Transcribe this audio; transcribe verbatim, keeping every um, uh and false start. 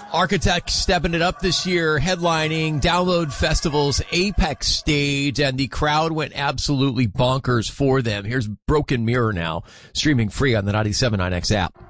Architect stepping it up this year, headlining Download Festival's Apex stage, and the crowd went absolutely bonkers for them. Here's Broken Mirror now, streaming free on the ninety-seven point nine X app.